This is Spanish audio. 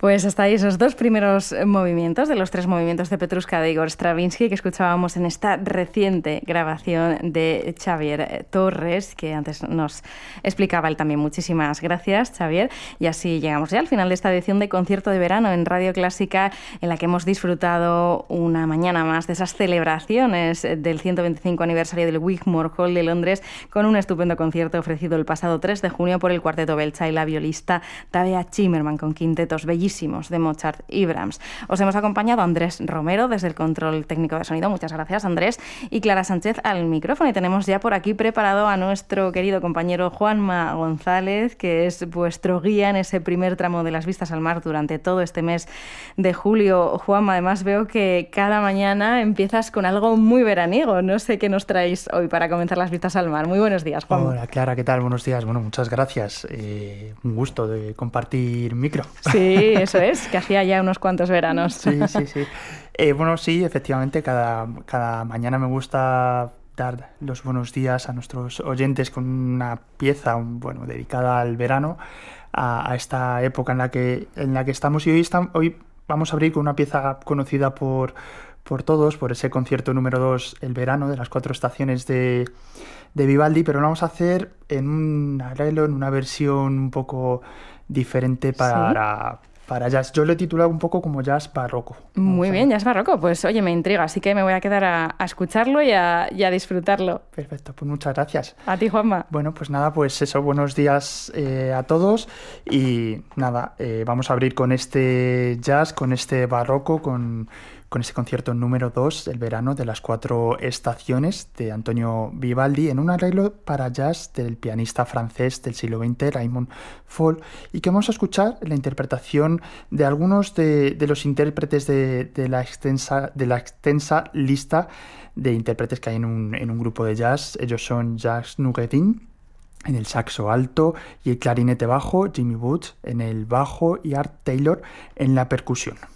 Pues hasta ahí esos dos primeros movimientos de los tres movimientos de Petrushka de Igor Stravinsky que escuchábamos en esta reciente grabación de Xavier Torres, que antes nos explicaba él también. Muchísimas gracias, Xavier. Y así llegamos ya al final de esta edición de Concierto de Verano en Radio Clásica, en la que hemos disfrutado una mañana más de esas celebraciones del 125 aniversario del Wigmore Hall de Londres, con un estupendo concierto ofrecido el pasado 3 de junio por el Cuarteto Belcha y la violista Tabea Zimmermann, con quintetos bellísimos de Mozart y Brahms. Os hemos acompañado Andrés Romero desde el control técnico de sonido. Muchas gracias, Andrés. Y Clara Sánchez al micrófono. Y tenemos ya por aquí preparado a nuestro querido compañero Juanma González, que es vuestro guía en ese primer tramo de las vistas al mar durante todo este mes de julio. Juanma, además veo que cada mañana empiezas con algo muy veraniego. No sé qué nos traéis hoy para comenzar las vistas al mar. Muy buenos días, Juanma. Hola, Clara, ¿qué tal? Buenos días. Bueno, muchas gracias. Un gusto de compartir micro. Sí, eso es, que hacía ya unos cuantos veranos. Sí. Bueno, sí, efectivamente, cada mañana me gusta dar los buenos días a nuestros oyentes con una pieza, dedicada al verano, a esta época en la que estamos. Y hoy vamos a abrir con una pieza conocida por todos, por ese concierto número 2, El verano, de las 4 estaciones de Vivaldi, pero lo vamos a hacer en un arreglo, en una versión un poco diferente para jazz. Yo lo he titulado un poco como jazz barroco. Muy bien, jazz barroco. Pues oye, me intriga, así que me voy a quedar a escucharlo y a disfrutarlo. Perfecto, pues muchas gracias. A ti, Juanma. Bueno, pues nada, pues eso, buenos días a todos. Y nada, vamos a abrir con este jazz, con este barroco, con este concierto número 2, El verano, de las 4 estaciones, de Antonio Vivaldi, en un arreglo para jazz del pianista francés del siglo XX, Raymond Fall, y que vamos a escuchar la interpretación de algunos de los intérpretes de la extensa lista de intérpretes que hay en un grupo de jazz. Ellos son Jacques Noureddin en el saxo alto y el clarinete bajo, Jimmy Woods en el bajo y Art Taylor en la percusión.